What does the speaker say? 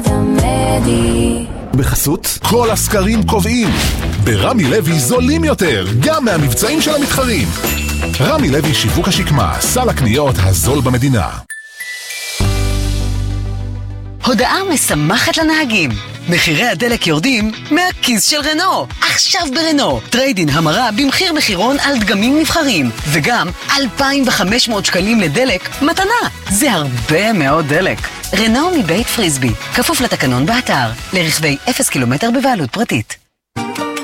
המדי. בחסות כל הסקרים קובעים ברמי לוי זולים יותר גם מהמבצעים של המתחרים. רמי לוי שיווק השקמה, סל הקניות הזול במדינה. הודעה משמחת לנהגים, מחירי הדלק יורדים מהכיס של רנו. עכשיו ברנו טריידין המרה במחיר מחירון על דגמים נבחרים, וגם 2,500 שקלים לדלק מתנה. זה הרבה מאוד דלק. רנו מבית פריסבי, כפוף לתקנון באתר, לרכבי 0 קילומטר בבעלות פרטית.